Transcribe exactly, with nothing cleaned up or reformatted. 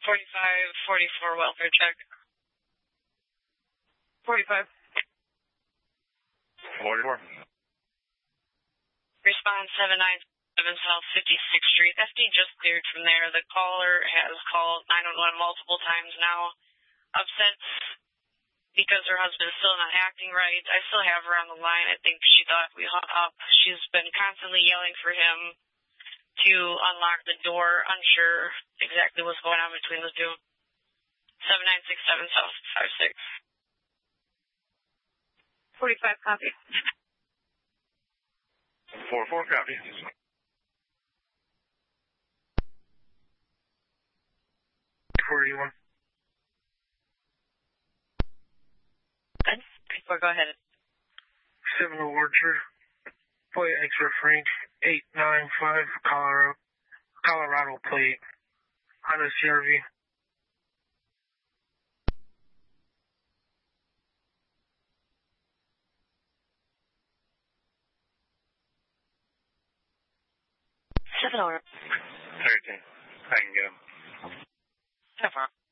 forty-five forty-four welfare check. forty-five. forty-four. Response seven nine seven South fifty-sixth Street. F D just cleared from there. The caller has called nine one one multiple times now. Upset because her husband is still not acting right. I still have her on the line. I think she thought we hung up. She's been constantly yelling for him to unlock the door. Unsure exactly what's going on between the two. seven nine six seven South five six. forty-five copy. four four copy. forty-one. Before, go ahead. seven Orchard. Boy X-ray Frank. eight nine five Colorado. Colorado plate. Honda C R V. Seven or thirteen. I can get him. so far.